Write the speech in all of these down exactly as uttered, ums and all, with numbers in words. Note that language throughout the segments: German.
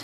Leute.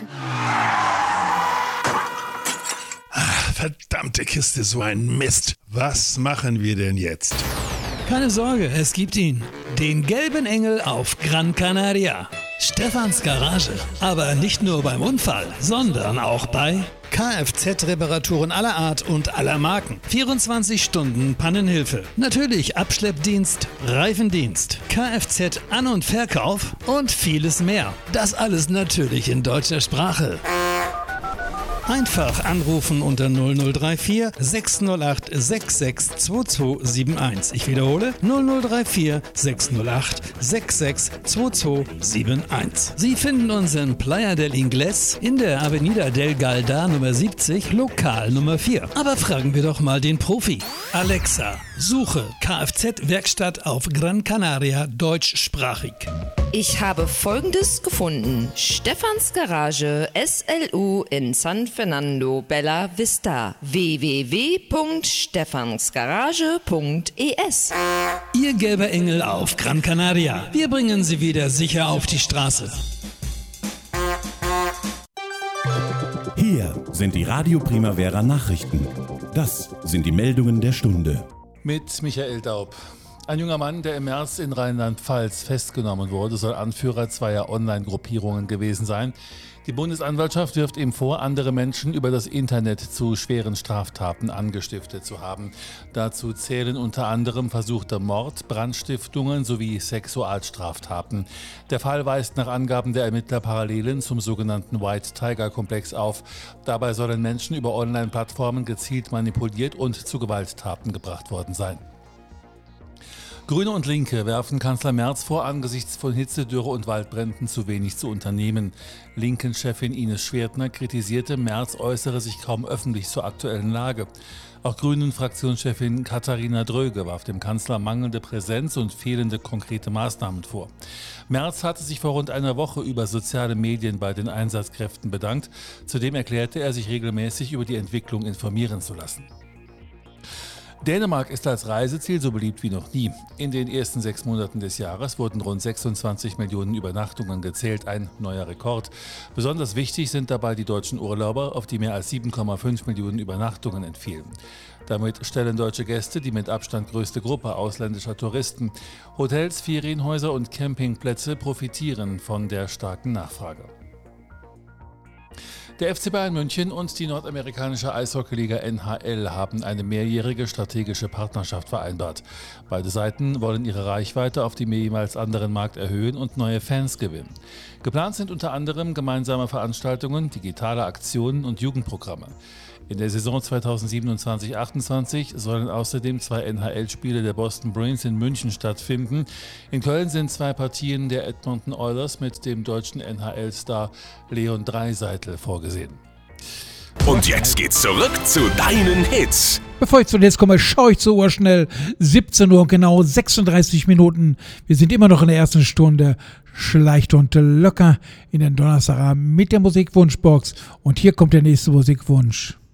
Ach, verdammte Kiste, so ein Mist. Was machen wir denn jetzt? Keine Sorge, es gibt ihn. Den gelben Engel auf Gran Canaria. Stefans Garage. Aber nicht nur beim Unfall, sondern auch bei Kfz-Reparaturen aller Art und aller Marken. vierundzwanzig Stunden Pannenhilfe. Natürlich Abschleppdienst, Reifendienst, Kfz-An- und Verkauf und vieles mehr. Das alles natürlich in deutscher Sprache. Einfach anrufen unter null null drei vier sechs null acht sechs sechs zwei zwei sieben eins. Ich wiederhole null null drei vier sechs null acht sechs sechs zwei zwei sieben eins. Sie finden uns in Playa del Ingles in der Avenida del Galda Nummer siebzig, Lokal Nummer vier. Aber fragen wir doch mal den Profi. Alexa, suche Kfz-Werkstatt auf Gran Canaria deutschsprachig. Ich habe Folgendes gefunden. Stefans Garage S L U in San Fernando Bella Vista. w w w punkt stefansgarage punkt e s. Ihr gelber Engel auf Gran Canaria. Wir bringen Sie wieder sicher auf die Straße. Hier sind die Radio Primavera Nachrichten. Das sind die Meldungen der Stunde. Mit Michael Daub. Ein junger Mann, der im März in Rheinland-Pfalz festgenommen wurde, soll Anführer zweier Online-Gruppierungen gewesen sein. Die Bundesanwaltschaft wirft ihm vor, andere Menschen über das Internet zu schweren Straftaten angestiftet zu haben. Dazu zählen unter anderem versuchter Mord, Brandstiftungen sowie Sexualstraftaten. Der Fall weist nach Angaben der Ermittler Parallelen zum sogenannten White Tiger Komplex auf. Dabei sollen Menschen über Online-Plattformen gezielt manipuliert und zu Gewalttaten gebracht worden sein. Grüne und Linke werfen Kanzler Merz vor, angesichts von Hitze, Dürre und Waldbränden zu wenig zu unternehmen. Linken-Chefin Ines Schwertner kritisierte, Merz äußere sich kaum öffentlich zur aktuellen Lage. Auch Grünen-Fraktionschefin Katharina Dröge warf dem Kanzler mangelnde Präsenz und fehlende konkrete Maßnahmen vor. Merz hatte sich vor rund einer Woche über soziale Medien bei den Einsatzkräften bedankt. Zudem erklärte er, sich regelmäßig über die Entwicklung informieren zu lassen. Dänemark ist als Reiseziel so beliebt wie noch nie. In den ersten sechs Monaten des Jahres wurden rund sechsundzwanzig Millionen Übernachtungen gezählt, ein neuer Rekord. Besonders wichtig sind dabei die deutschen Urlauber, auf die mehr als sieben Komma fünf Millionen Übernachtungen entfielen. Damit stellen deutsche Gäste die mit Abstand größte Gruppe ausländischer Touristen. Hotels, Ferienhäuser und Campingplätze profitieren von der starken Nachfrage. Der F C Bayern München und die nordamerikanische Eishockeyliga N H L haben eine mehrjährige strategische Partnerschaft vereinbart. Beide Seiten wollen ihre Reichweite auf dem jeweils anderen Markt erhöhen und neue Fans gewinnen. Geplant sind unter anderem gemeinsame Veranstaltungen, digitale Aktionen und Jugendprogramme. In der Saison zweitausendsiebenundzwanzig achtundzwanzig sollen außerdem zwei N H L-Spiele der Boston Bruins in München stattfinden. In Köln sind zwei Partien der Edmonton Oilers mit dem deutschen N H L-Star Leon Draisaitl vorgesehen. Und jetzt geht's zurück zu deinen Hits. Bevor ich zuletzt komme, schaue ich zur Uhr schnell. siebzehn Uhr, genau sechsunddreißig Minuten. Wir sind immer noch in der ersten Stunde. Schleicht und locker in den Donnerstagabend mit der Musikwunschbox. Und hier kommt der nächste Musikwunsch.